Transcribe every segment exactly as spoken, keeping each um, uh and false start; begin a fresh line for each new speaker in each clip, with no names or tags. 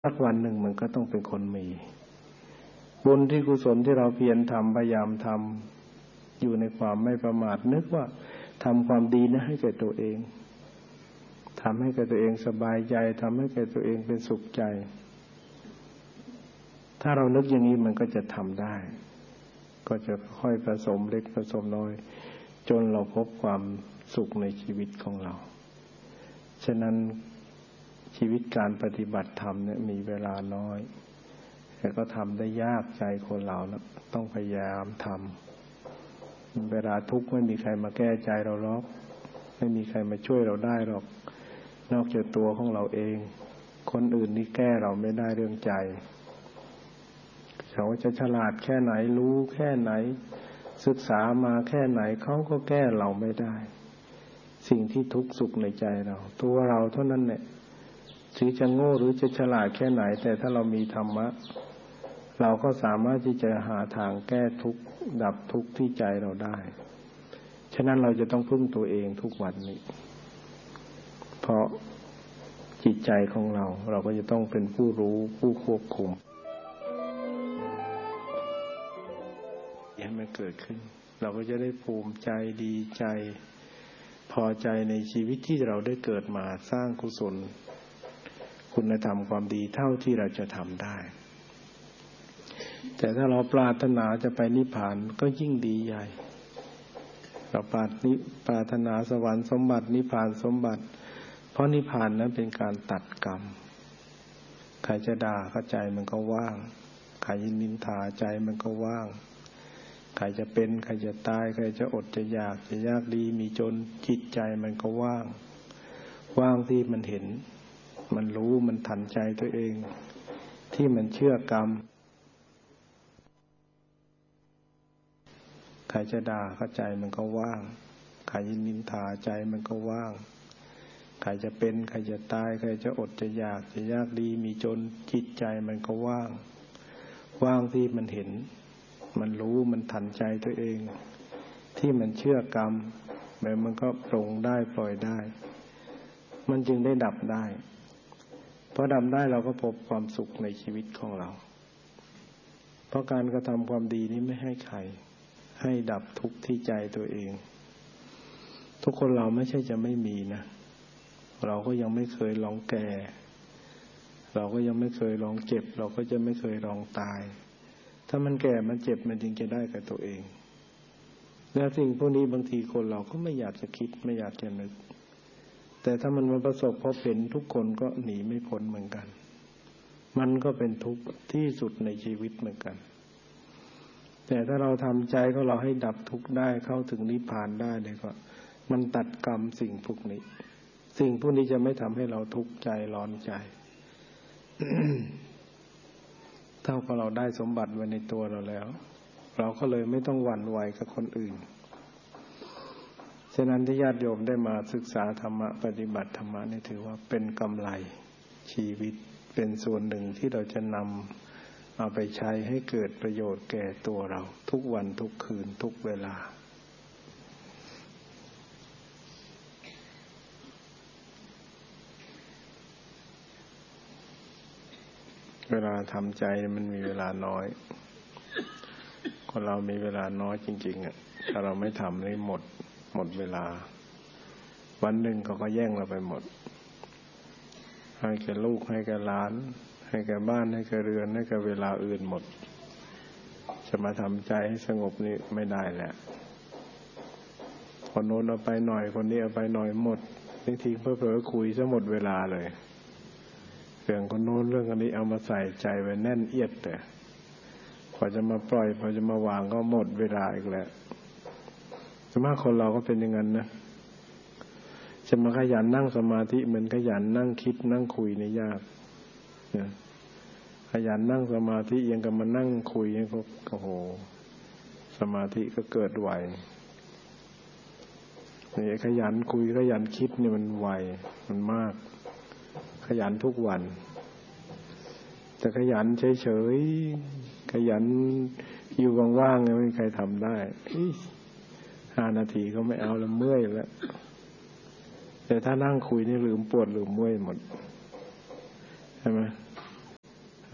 สักวันหนึ่งมันก็ต้องเป็นคนมีบุญที่กุศลที่เราเพียรทำพยายามทำอยู่ในความไม่ประมาทนึกว่าทำความดีนะให้แก่ตัวเองทำให้แก่ตัวเองสบายใจทำให้แก่ตัวเองเป็นสุขใจถ้าเรานึกอย่างนี้มันก็จะทำได้ก็จะค่อยผสมเล็กผสมน้อยจนเราพบความสุขในชีวิตของเราฉะนั้นชีวิตการปฏิบัติธรรมเนี่ยมีเวลาน้อยแต่ก็ทำได้ยากใจคนเรานะต้องพยายามทำเวลาทุกข์ไม่มีใครมาแก้ใจเราหรอกไม่มีใครมาช่วยเราได้หรอกนอกจากตัวของเราเองคนอื่นนี่แก้เราไม่ได้เรื่องใจเขาจะฉลาดแค่ไหนรู้แค่ไหนศึกษามาแค่ไหนเขาก็แก้เราไม่ได้สิ่งที่ทุกข์สุขในใจเราตัวเราเท่านั้นเนี่ยถึงจะโง่หรือจะฉลาดแค่ไหนแต่ถ้าเรามีธรรมะเราก็สามารถที่จะหาทางแก้ทุกข์ดับทุกข์ที่ใจเราได้ฉะนั้นเราจะต้องพึ่งตัวเองทุกวันนี้เพราะจิตใจของเราเราก็จะต้องเป็นผู้รู้ผู้ควบคุมให้มันเกิดขึ้นเราก็จะได้ภูมิใจดีใจพอใจในชีวิตที่เราได้เกิดมาสร้างกุศลคุณธรรมความดีเท่าที่เราจะทำได้แต่ถ้าเราปรารถนาจะไปนิพพานก็ยิ่งดีใหญ่เราปรารถนาสวรรค์สมบัตินิพพานสมบัติเพราะนิพพานนั้นเป็นการตัดกรรมใครจะด่าเข้าใจมันก็ว่างใครนินทาใจมันก็ว่างใครจะเป็นใครจะตายใครจะอดจะอยากจะยากดีมีจนจิตใจมันก็ว่างว่างที่มันเห็นมันรู้มันทันใจตัวเองที่มันเชื่อกรรมใครจะด่าเข้าใจมันก็ว่างใครนินทาใจมันก็ว่างใครจะเป็นใครจะตายใครจะอดจะอยากจะยากดีมีจนจิตใจมันก็ว่างว่างที่มันเห็นมันรู้มันทันใจตัวเองที่มันเชื่อกรรมแบบมันก็ปรงได้ปล่อยได้มันจึงได้ดับได้พอดับได้เราก็พบความสุขในชีวิตของเราเพราะการกระทำความดีนี้ไม่ให้ใครให้ดับทุกข์ที่ใจตัวเองทุกคนเราไม่ใช่จะไม่มีนะเราก็ยังไม่เคยลองแก่เราก็ยังไม่เคยลองเจ็บเราก็จะไม่เคยลองตายถ้ามันแก่มันเจ็บมันจึงจะได้กับตัวเองแล้วสิ่งพวกนี้บางทีคนเราก็ไม่อยากจะคิดไม่อยากจะนึกแต่ถ้ามันมาประสบพบเห็นทุกคนก็หนีไม่พ้นเหมือนกันมันก็เป็นทุกข์ที่สุดในชีวิตเหมือนกันแต่ถ้าเราทำใจของเราให้ดับทุกข์ได้เข้าถึงนิพพานได้เลยก็มันตัดกรรมสิ่งพวกนี้สิ่งพวกนี้จะไม่ทำให้เราทุกข์ใจร้อนใจ เท่ากับเราได้สมบัติไว้ในตัวเราแล้วเราก็เลยไม่ต้องหวั่นไหวกับคนอื่นฉะนั้นที่ญาติโยมได้มาศึกษาธรรมะปฏิบัติธรรมะนี่ถือว่าเป็นกำไรชีวิตเป็นส่วนหนึ่งที่เราจะนำเอาไปใช้ให้เกิดประโยชน์แก่ตัวเราทุกวันทุกคืนทุกเวลาเวลาทำใจมันมีเวลาน้อยคนเรามีเวลาน้อยจริงๆอ่ะถ้าเราไม่ทำนี่หมดหมดเวลาวันหนึ่งเขาก็แย่งเราไปหมดให้แก่ลูกให้แก่หลานให้แก่บ้านให้แก่เรือนให้แก่เวลาอื่นหมดจะมาทำใจให้สงบนี่ไม่ได้แหละคนโน้นเอาไปหน่อยคนนี้เอาไปหน่อยหมดบางทีเผลอๆคุยซะหมดเวลาเลยเรื่องคนโน้นเรื่องอันนี้เอามาใส่ใจไว้แน่นเอียดแต่พอจะมาปล่อยพอจะมาวางก็หมดเวลาอีกแล้วส่วนมากคนเราก็เป็นอย่างนั้นนะจะมาขยันนั่งสมาธิเหมือนขยันนั่งคิดนั่งคุยในยากเนี่ยขยันนั่งสมาธิยังกับมานั่งคุยเนี่ยก็โอ้โหสมาธิก็เกิดไวนี่ขยันคุยขยันคิดเนี่ยมันไวมันมากขยันทุกวันแต่ขยันเฉยๆขยันอยู่ว่างๆไม่มีใครทำได้ห้านาทีก็ไม่เอาแล้วเมื่อยแล้วแต่ถ้านั่งคุยนี่ลืมปวดลืมเมื่อยหมดใช่ไหม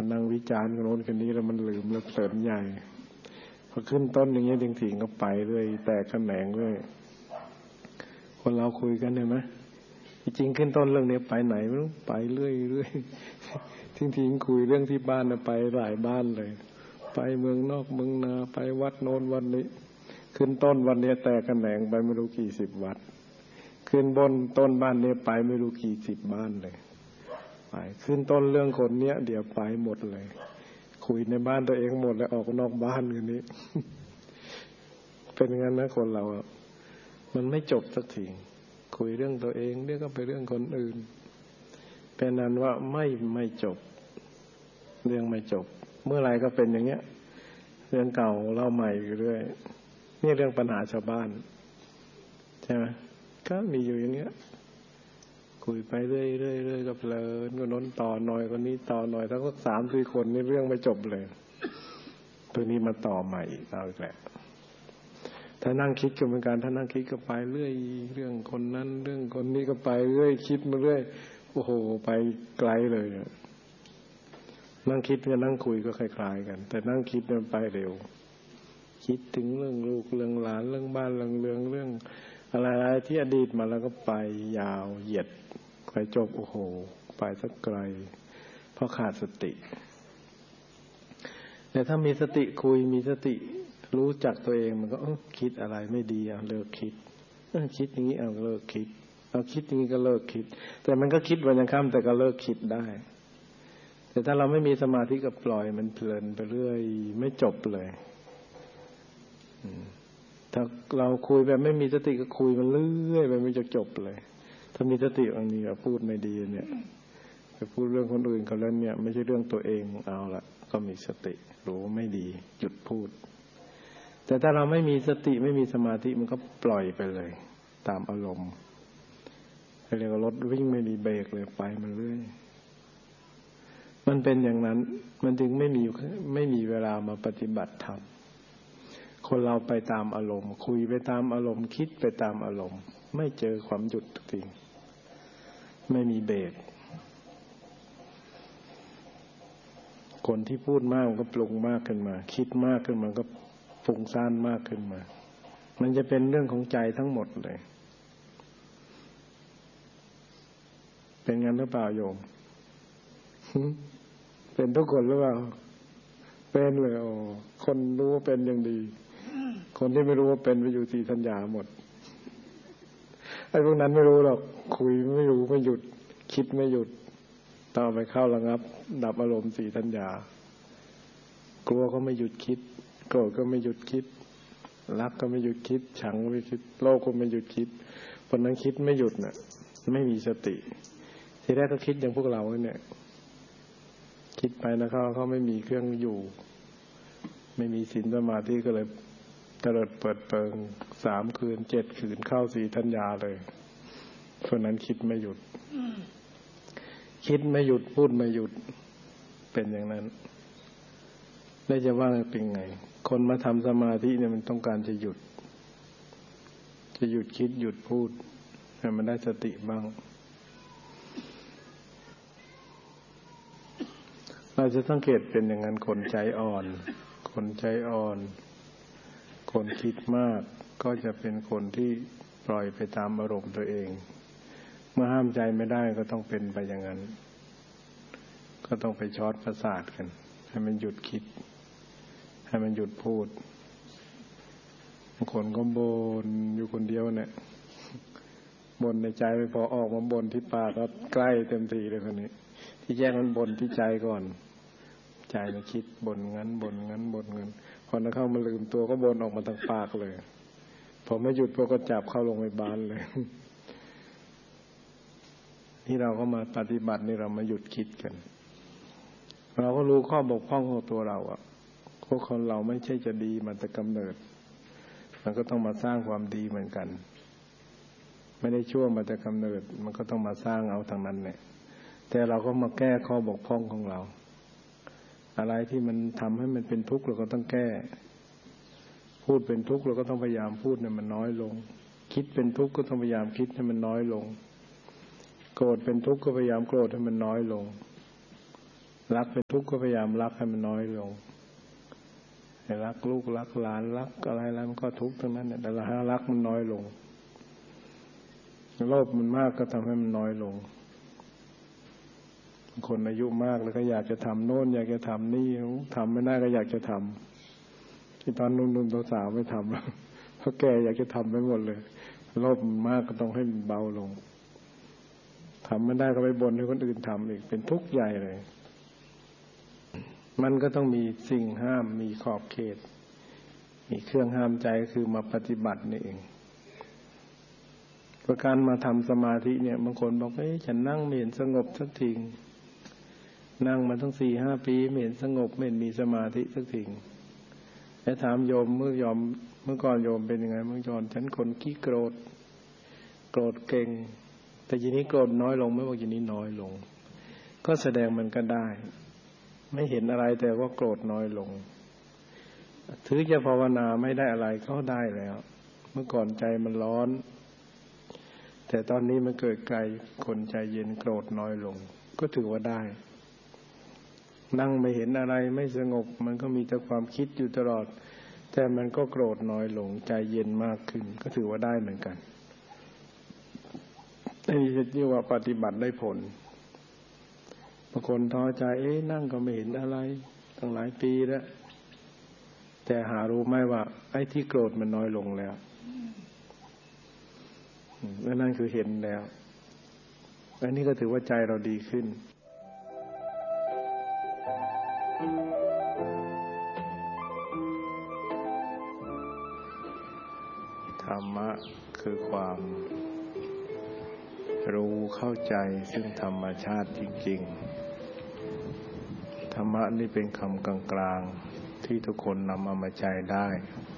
นั่งวิจารณ์คนโน้นคนนี้แล้วมันลืมแล้วเสริมใหญ่พอขึ้นต้นอย่างเงี้ยทิ้งๆก็ไปเรื่อยแตกแขนงเรื่อยคนเราคุยกันเห็นไหมจริงขึ้นต้นเรื่องนี้ไปไหนไม่รู้ไปเรื่อยเรื่อยทิ้งๆคุยเรื่องที่บ้านไปหลายบ้านเลยไปเมืองนอกเมืองนาไปวัดโน้นวันนี้ขึ้นต้นวันนี้แตกแขนงไปไม่รู้กี่สิบวัดขึ้นบนต้นบ้านนี้ไปไม่รู้กี่สิบบ้านเลยไปขึ้นต้นเรื่องคนเนี้ยเดี๋ยวไปหมดเลยคุยในบ้านตัวเองหมดแล้วออกนอกบ้านกันนี้ เป็นงั้นนะคนเรามันไม่จบสักทีคุยเรื่องตัวเองเดี๋ยวก็ไปเรื่องคนอื่นเป็นนั้นว่าไม่ไม่จบเรื่องไม่จบเมื่อไรก็เป็นอย่างเงี้ยเรื่องเก่าเล่าใหม่อยู่เรื่อยนี่เรื่องปัญหาชาวบ้านใช่ไหมก็มีอยู่อย่างเงี้ยคุยไปเรื่อยเรื่อยเรื่อยก็เพลินก็น้นต่อหน่อยคนนี้ต่อหน่อยทั้งสามสี่คนนี่เรื่องไม่จบเลยตัวนี้มาต่อใหม่อีกเอาอีกแหละถ้านั่งคิดก็เหมือนกันถ้านั่งคิดก็ไปเรื่อยเรื่องคนนั้นเรื่องคนนี้ก็ไปเรื่อยคิดมาเรื่อยโอ้โหไปไกลเลยนั่งคิดกับนั่งคุยก็คล้ายๆกันแต่นั่งคิดมันไปเร็วคิดถึงเรื่องลูกเรื่องหลานเรื่องบ้านเรื่องเรื่องเรื่องอะไรๆที่อดีตมาแล้วก็ไปยาวเหยียดไปจบโอ้โหไปสักไกลเพราะขาดสติแต่ถ้ามีสติคุยมีสติรู้จักตัวเองมันก็เออคิดอะไรไม่ดีเอาเลิกคิดเออคิดอย่างนี้เอาเลิกคิดเอาคิดอย่างนี้ก็เลิกคิดแต่มันก็คิดวันยังค่ำแต่ก็เลิกคิดได้แต่ถ้าเราไม่มีสมาธิก็ปล่อยมันเพลินไปเรื่อยไม่จบเลยถ้าเราคุยแบบไม่มีสติก็คุยมันเรื่อยไปไม่จะจบเลยถ้ามีสติบางทีก็พูดไม่ดีเนี่ยไปพูดเรื่องคนอื่นเขาแล้วเนี่ยไม่ใช่เรื่องตัวเองเอาละก็มีสติรู้ไม่ดีหยุดพูดแต่ถ้าเราไม่มีสติไม่มีสมาธิมันก็ปล่อยไปเลยตามอารมณ์เรียกว่ารถวิ่งไม่มีเบรกเลยไปมันเรื่อยมันเป็นอย่างนั้นมันจึงไม่มีไม่มีเวลามาปฏิบัติธรรมคนเราไปตามอารมณ์คุยไปตามอารมณ์คิดไปตามอารมณ์ไม่เจอความหยุดจริงไม่มีเบรกคนที่พูดมากมันก็ปรุงมากขึ้นมาคิดมากขึ้นมาก็ฟุ้งซ่านมากขึ้นมามันจะเป็นเรื่องของใจทั้งหมดเลยเป็นงั้นหรือเปล่าโยมเป็นทุกคนหรือเปล่าเป็นเลยโอ้คนรู้ว่าเป็นอย่างดีคนที่ไม่รู้ว่าเป็นไปอยู่สี่สัญญาหมดไอ้พวกนั้นไม่รู้หรอกคุยไม่รู้ไม่หยุดคิดไม่หยุดต่อไปเข้าระงับดับอารมณ์สี่สัญญากลัวก็ไม่หยุดคิดโกรธก็ไม่หยุดคิดรักก็ไม่หยุดคิดชังก็ไม่คิดโลภก็ไม่หยุดคิดเพราะนั้นคิดไม่หยุดน่ะไม่มีสติทีแรกก็คิดอย่างพวกเราเนี่ยคิดไปนะเขาเขาไม่มีเครื่องอยู่ไม่มีศีลสมาธิก็เลยเตลิดเปิดเปิงสามคืนเจ็ดคืนเข้าสี่ทัญญาเลยเพราะนั้นคิดไม่หยุดคิดไม่หยุดพูดไม่หยุดเป็นอย่างนั้นแล้วจะว่าเป็นไงคนมาทำสมาธิเนี่ยมันต้องการจะหยุดจะหยุดคิดหยุดพูดให้มันได้สติบ้างเราจะสังเกตเป็นอย่างนั้นคนใจอ่อนคนใจอ่อนคนคิดมากก็จะเป็นคนที่ปล่อยไปตามอารมณ์ตัวเองเมื่อห้ามใจไม่ได้ก็ต้องเป็นไปอย่างนั้นก็ต้องไปช็อตประสาทกันให้มันหยุดคิดให้มันหยุดพูดบางคนก็บ่นอยู่คนเดียวเนี่ยบ่นในใจไม่พอออกมาบ่นที่ปากก็ใกล้เต็มทีเลยคนนี้ที่แยกมันบ่นที่ใจก่อนใจมันคิดบ่นงั้นบ่นงั้นบ่นงั้นพอนักเข้ามาลืมตัวก็บ่นออกมาทางปากเลยพอไม่หยุดพวกก็จับเข้าโรงพยาบาลเลยที่เราก็มาปฏิบัตินี่เรามาหยุดคิดกันเราก็รู้ข้อบกพร่องของตัวเราอ่ะพวกคนเราไม่ใช่จะดีมาแต่กำเนิดมันก็ต้องมาสร้างความดีเหมือนกันไม่ได้ชั่วมาแต่กำเนิดมันก็ต้องมาสร้างเอาทางนั้นเนี่ยแต่เราก็มาแก้ข้อบกพร่องของเราอะไรที่มันทำให้มันเป็นทุกข์เราก็ต้องแก้พูดเป็นทุกข์เราก็ต้องพยายามพูดให้มันน้อยลงคิดเป็นทุกข์ก็ต้องพยายามคิดให้มันน้อยลงโกรธเป็นทุกข์ก็พยายามโกรธให้มันน้อยลงรักเป็นทุกข์ก็พยายามรักให้มันน้อยลงให้รักลูกรักหลานรักอะไรแล้วมันก็ทุกข์ทั้งนั้นแต่ละหารักมันน้อยลงโลภมันมากก็ทำให้มันน้อยลงคนอายุมากแล้วก็อยากจะทำโน่นอยากจะทำนี่ทำไม่ได้ก็อยากจะทำที่ตอนนุ่นๆสาวๆไม่ทำเพราะแกอยากจะทำไปหมดเลยโลภมันมากก็ต้องให้มันเบาลงทำไม่ได้ก็ไปบ่นให้คนอื่นทำอีกเป็นทุกข์ใหญ่เลยมันก็ต้องมีสิ่งห้ามมีขอบเขตมีเครื่องห้ามใจคือมาปฏิบัตินี่เองประการมาทำสมาธิเนี่ยบางคนบอกเอ้ยฉันนั่งไม่เห็นสงบสักทีนั่งมาตั้งสี่ห้าปีไม่เห็นสงบไม่เห็นมีสมาธิสักทีแล้วถามโยมเมื่อยอมเมื่อก่อนโยมเป็นยังไงเมื่อก่อนฉันคนขี้โกรธโกรธเก่งแต่ทีนี้โกรธน้อยลงไม่บอกทีนี้น้อยลงก็แสดงมันก็ได้ไม่เห็นอะไรแต่ว่าโกรธน้อยลงถือจะภาวนาไม่ได้อะไรก็ได้แล้วเมื่อก่อนใจมันร้อนแต่ตอนนี้มันเกิดไกลคนใจเย็นโกรธน้อยลงก็ถือว่าได้นั่งไม่เห็นอะไรไม่สงบมันก็มีแต่ความคิดอยู่ตลอดแต่มันก็โกรธน้อยลงใจเย็นมากขึ้นก็ถือว่าได้เหมือนกันนี่เรียกว่าปฏิบัติได้ผลบางคนท้อใจเอ๊ะนั่งก็ไม่เห็นอะไรตั้งหลายปีแล้วแต่หารู้ไหมว่าไอ้ที่โกรธมันน้อยลงแล้วนั่นคือเห็นแล้วอันนี้ก็ถือว่าใจเราดีขึ้นธรรมะคือความรู้เข้าใจซึ่งธรรมชาติจริงๆธรรมะนี่เป็นคำกลางๆที่ทุกคนนำเอามาใช้ได้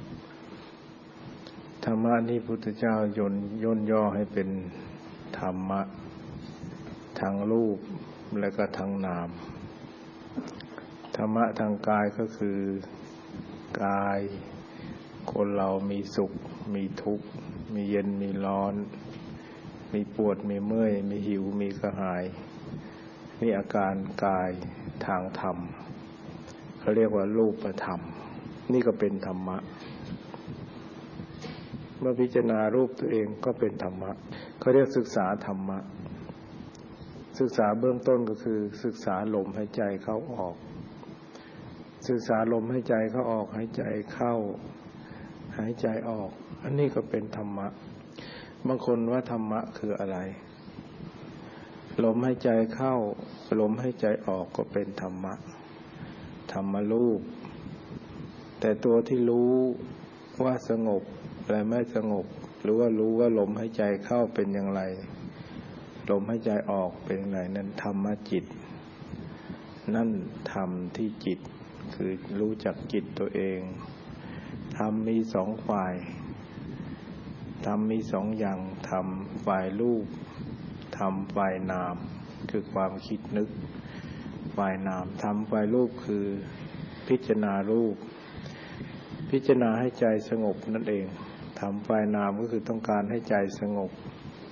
ธรรมะนี่พุทธเจ้าย่นย่นย่อให้เป็นธรรมะทั้งรูปและก็ทั้งนามธรรมะทางกายก็คือกายคนเรามีสุขมีทุกข์มีเย็นมีร้อนมีปวดมีเมื่อยมีหิวมีกระหายนี่อาการกายทางธรรมเขาเรียกว่ารูปธรรมนี่ก็เป็นธรรมะเมื่อพิจารณารูปตัวเองก็เป็นธรรมะเขาเรียกศึกษาธรรมะศึกษาเบื้องต้นก็คือศึกษาลมหายใจเข้าออกศึกษาลมหายใจเข้าออกหายใจเข้าหายใจออกอันนี้ก็เป็นธรรมะบางคนว่าธรรมะคืออะไรลมหายใจเข้าลมหายใจออกก็เป็นธรรมะธรรมรูปแต่ตัวที่รู้ว่าสงบและไม่สงบหรือว่ารู้ว่าลมหายใจเข้าเป็นอย่างไรลมหายใจออกเป็นอย่างไรนั่นธรรมจิตนั่นธรรมที่จิตคือรู้จักจิตตัวเองธรรมมีสองฝ่ายธรรมมีสองอย่างธรรมฝ่ายรูปธรรมฝ่ายนามคือความคิดนึกฝ่ายนามธรรมฝ่ายรูปคือพิจารณารูปพิจารณาให้ใจสงบนั่นเองธรรมฝ่ายนามก็คือต้องการให้ใจสงบ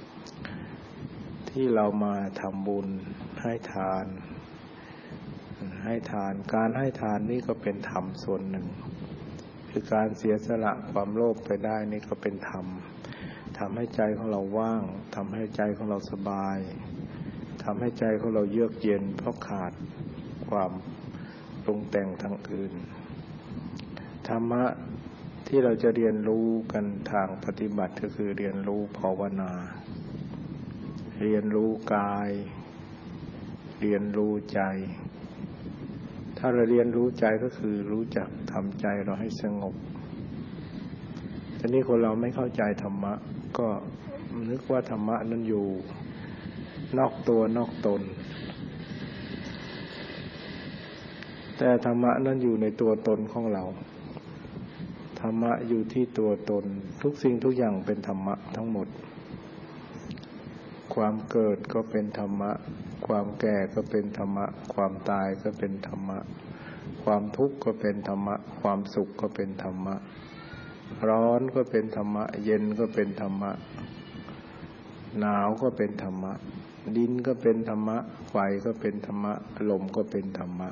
ที่เรามาทำบุญให้ทานให้ทานการให้ทานนี่ก็เป็นธรรมส่วนหนึ่งคือการเสียสละความโลภไปได้นี่ก็เป็นธรรมทำให้ใจของเราว่างทำให้ใจของเราสบายทำให้ใจของเราเยือกเย็นเพราะขาดความปรุงแต่งทางอื่นธรรมะที่เราจะเรียนรู้กันทางปฏิบัติก็คือเรียนรู้ภาวนาเรียนรู้กายเรียนรู้ใจถ้าเราเรียนรู้ใจก็คือรู้จักทำใจเราให้สงบทีนี้คนเราไม่เข้าใจธรรมะก็นึกว่าธรรมะนั้นอยู่นอกตัวนอกตนแต่ธรรมะนั้นอยู่ในตัวตนของเราธรรมะอยู่ที่ตัวตนทุกสิ่งทุกอย่างเป็นธรรมะทั้งหมดความเกิดก็เป็นธรรมะความแก่ก็เป็นธรรมะความตายก็เป็นธรรมะความทุกข์ก็เป็นธรรมะความสุขก็เป็นธรรมะร้อนก็เป็นธรรมะเย็นก็เป็นธรรมะหนาวก็เป็นธรรมะดินก็เป็นธรรมะไฟก็เป็นธรรมะลมก็เป็นธรรมะ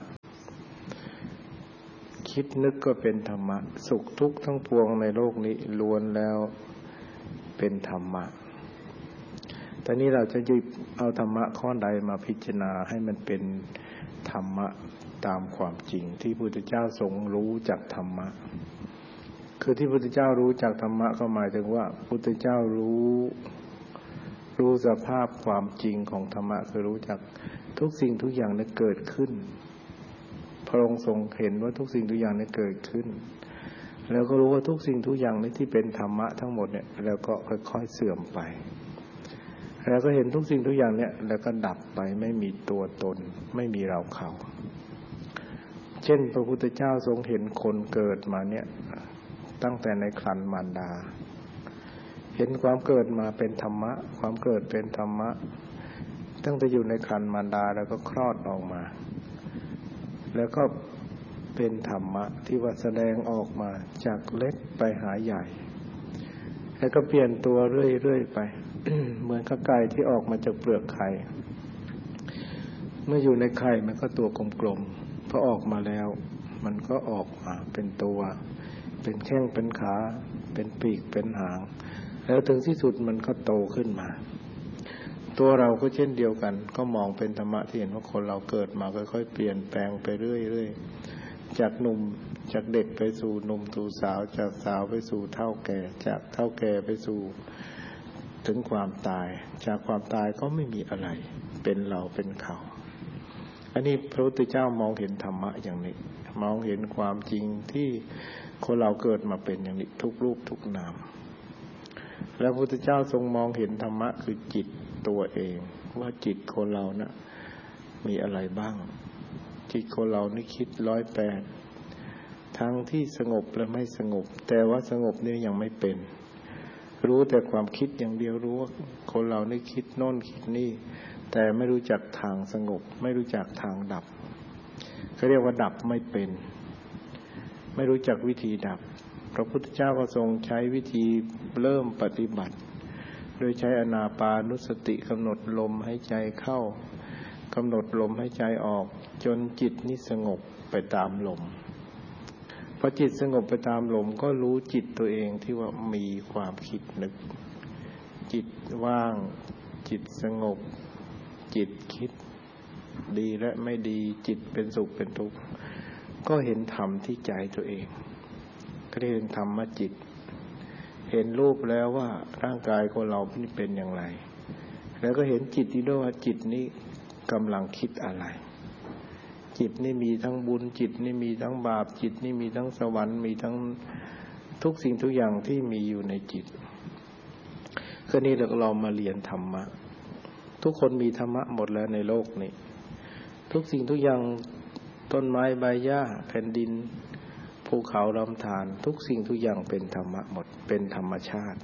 คิดนึกก็เป็นธรรมะสุขทุกข์ทั้งปวงในโลกนี้ล้วนแล้วเป็นธรรมะแต่นี้เราจะหยิบเอาธรรมะข้อใดมาพิจารณาให้มันเป็นธรรมะตามความจริงที่พระพุทธเจ้าทรงรู้จากธรรมะคือที่พระพุทธเจ้ารู้จากธรรมะก็หมายถึงว่าพระพุทธเจ้ารู้รู้สภาพความจริงของธรรมะคือรู้จักทุกสิ่งทุกอย่างนั้นเกิดขึ้นพระองค์ทรงเห็นว่าทุกสิ่งทุกอย่างนั้นเกิดขึ้นแล้วก็รู้ว่าทุกสิ่งทุกอย่างนี้ที่เป็นธรรมะทั้งหมดเนี่ยแล้วก็ค่อยๆเสื่อมไปแล้วก็เห็นทุกสิ่งทุกอย่างเนี่ยแล้วก็ดับไปไม่มีตัวตนไม่มีเราเขาเช่นพระพุทธเจ้าทรงเห็นคนเกิดมาเนี่ยตั้งแต่ในครรภ์มารดาเห็นความเกิดมาเป็นธรรมะความเกิดเป็นธรรมะตั้งแต่อยู่ในครรภ์มารดาแล้วก็คลอดออกมาแล้วก็เป็นธรรมะที่ว่าแสดงออกมาจากเล็กไปหาใหญ่แล้วก็เปลี่ยนตัวเรื่อยๆไป เหมือนกับไก่ที่ออกมาจากเปลือกไข่เมื่ออยู่ในไข่มันก็ตัวกลมๆพอออกมาแล้วมันก็ออกมาเป็นตัวเป็นแข้งเป็นขาเป็นปีกเป็นหางแล้วถึงที่สุดมันก็โตขึ้นมาตัวเราก็เช่นเดียวกันก็มองเป็นธรรมะที่เห็นว่าคนเราเกิดมาค่อยๆเปลี่ยนแปลงไปเรื่อยๆจากหนุ่มจากเด็กไปสู่หนุ่มสู่สาวจากสาวไปสู่เฒ่าแก่จากเฒ่าแก่ไปสู่ถึงความตายจากความตายก็ไม่มีอะไรเป็นเราเป็นเขาอันนี้พระพุทธเจ้ามองเห็นธรรมะอย่างนี้มองเห็นความจริงที่คนเราเกิดมาเป็นอย่างนี้ทุกรูปทุกนามแล้วพระพุทธเจ้าทรงมองเห็นธรรมะคือจิตตัวเองว่าจิตคนเรานะมีอะไรบ้างจิตคนเรานี่คิดร้อยแปดทั้งที่สงบและไม่สงบแต่ว่าสงบนี่ยังไม่เป็นรู้แต่ความคิดอย่างเดียวรู้ว่าคนเรานี่คิดโน่นคิดนี่แต่ไม่รู้จักทางสงบไม่รู้จักทางดับเขาเรียกว่าดับไม่เป็นไม่รู้จักวิธีดับพระพุทธเจ้าก็ทรงใช้วิธีเริ่มปฏิบัติโดยใช้อานาปานุสติกำหนดลมหายใจเข้ากำหนดลมหายใจออกจนจิตนี้สงบไปตามลมพอจิตสงบไปตามลมก็รู้จิตตัวเองที่ว่ามีความคิดนึกจิตว่างจิตสงบจิตคิดดีและไม่ดีจิตเป็นสุขเป็นทุกข์ก็เห็นธรรมที่ใจตัวเองก็เห็นธรรมจิตเห็นรูปแล้วว่าร่างกายของเรานี่เป็นอย่างไรแล้วก็เห็นจิตที่ด้วยว่าจิตนี้กำลังคิดอะไรจิตนี่มีทั้งบุญจิตนี่มีทั้งบาปจิตนี่มีทั้งสวรรค์มีทั้งทุกสิ่งทุกอย่างที่มีอยู่ในจิตก็นี่เรามาเรียนธรรมะทุกคนมีธรรมะหมดแล้วในโลกนี้ทุกสิ่งทุกอย่างต้นไม้ใบหญ้าแผ่นดินภูเขาลำธารทุกสิ่งทุกอย่างเป็นธรรมะหมดเป็นธรรมชาติ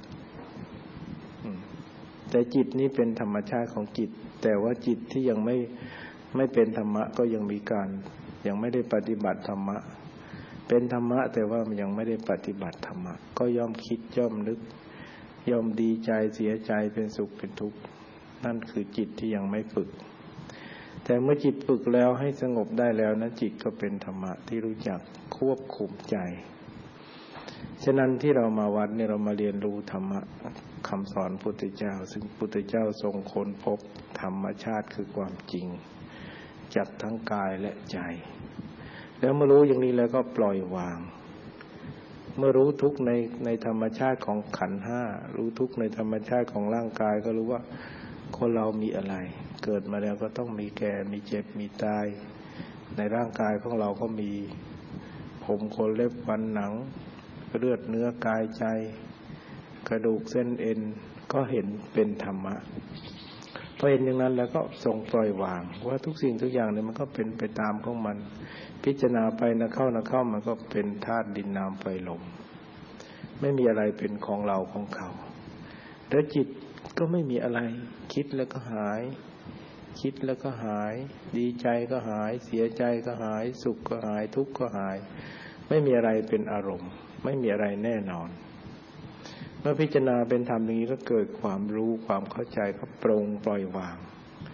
แต่จิตนี้เป็นธรรมชาติของจิตแต่ว่าจิตที่ยังไม่ไม่เป็นธรรมะก็ยังมีการยังไม่ได้ปฏิบัติธรรมะเป็นธรรมะแต่ว่ามันยังไม่ได้ปฏิบัติธรรมะก็ย่อมคิดย่อมนึกย่อมดีใจเสียใจเป็นสุขเป็นทุกข์นั่นคือจิตที่ยังไม่ฝึกแต่เมื่อจิตฝึกแล้วให้สงบได้แล้วนะจิตก็เป็นธรรมะที่รู้จักควบคุมใจฉะนั้นที่เรามาวัดเนี่ยเรามาเรียนรู้ธรรมะคำสอนพุทธเจ้าซึ่งพุทธเจ้าทรงค้นพบธรรมชาติคือความจริงจากทั้งกายและใจแล้วเมื่อรู้อย่างนี้แล้วก็ปล่อยวางเมื่อรู้ทุกข์ในในธรรมชาติของขันธ์ห้ารู้ทุกข์ในธรรมชาติของร่างกายก็รู้ว่าคนเรามีอะไรเกิดมาแล้วก็ต้องมีแก่มีเจ็บมีตายในร่างกายของเราก็มีผมขนเล็บฟันหนังเลือดเนื้อกายใจกระดูกเส้นเอ็นก็เห็นเป็นธรรมะพอเห็นอย่างนั้นแล้วก็ทรงปล่อยวางว่าทุกสิ่งทุกอย่างเนี่ยมันก็เป็นไปตามของมันพิจารณาไปนะเข้านะเข้ามันก็เป็นธาตุดินน้ำไฟลมไม่มีอะไรเป็นของเราของเขาแล้วจิตก็ไม่มีอะไรคิดแล้วก็หายคิดแล้วก็หายดีใจก็หายเสียใจก็หายสุขก็หายทุกข์ก็หายไม่มีอะไรเป็นอารมณ์ไม่มีอะไรแน่นอนเมื่อพิจารณาเป็นธรรมอย่างนี้ก็เกิดความรู้ความเข้าใจก็ปรงปล่อยวาง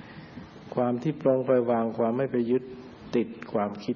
ความที่ปรงปล่อยวางความไม่ไปยึดติดความคิด